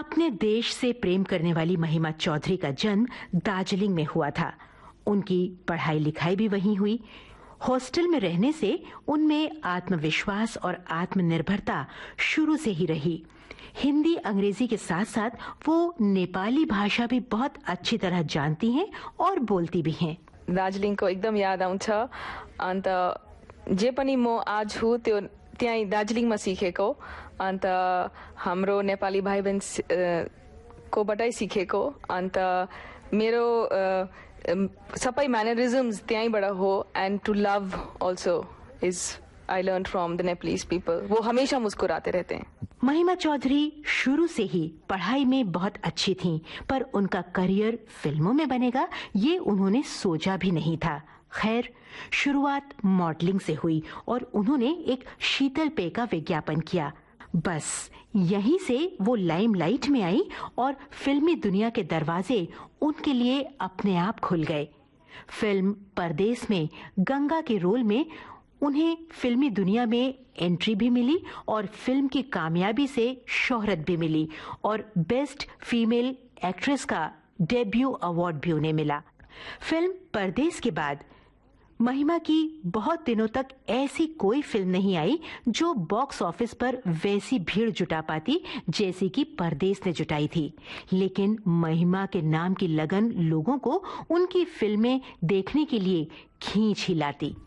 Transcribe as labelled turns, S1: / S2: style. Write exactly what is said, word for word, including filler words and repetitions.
S1: अपने देश से प्रेम करने वाली महिमा चौधरी का जन्म दार्जिलिंग में हुआ था। उनकी पढ़ाई लिखाई भी वहीं हुई। हॉस्टल में रहने से उनमें आत्मविश्वास और आत्मनिर्भरता शुरू से ही रही। हिंदी अंग्रेजी के साथ साथ वो नेपाली भाषा भी बहुत अच्छी तरह जानती हैं और बोलती भी हैं।
S2: दार्जिलिङको एकदम याद आउँछ। अन्त जे पनि म आज हु त्यो त्यही दार्जिलिङमा सिकेको, अन्त हाम्रो नेपाली भाइ बहन कोबाटै सिकेको, अन्त मेरो सबै मैनरिज्म्स त्यहीँबाट हो। And to love also is I learn from the Nepalese people. वो हमेशा मुस्कुराते रहते हैं।
S1: महिमा चौधरी शुरू से ही पढ़ाई में बहुत अच्छी थीं, पर उनका करियर फिल्मों में बनेगा ये उन्होंने सोचा भी नहीं था। खैर, शुरुआत मॉडलिंग से हुई और उन्होंने एक शीतल पेय का विज्ञापन किया। बस यहीं से वो लाइमलाइट में आई और फिल्मी दुनिया के दरवाजे उनके लिए अपने आप खुल गए। फिल्म परदेस में गंगा के रोल में उन्हें फिल्मी दुनिया में एंट्री भी मिली और फिल्म की कामयाबी से शोहरत भी मिली और बेस्ट फीमेल एक्ट्रेस का डेब्यू अवार्ड भी उन्हें मिला। फिल्म परदेस के बाद महिमा की बहुत दिनों तक ऐसी कोई फिल्म नहीं आई जो बॉक्स ऑफिस पर वैसी भीड़ जुटा पाती जैसी कि परदेस ने जुटाई थी। लेकिन महिमा के नाम की लगन लोगों को उनकी फिल्में देखने के लिए खींच ही लाती।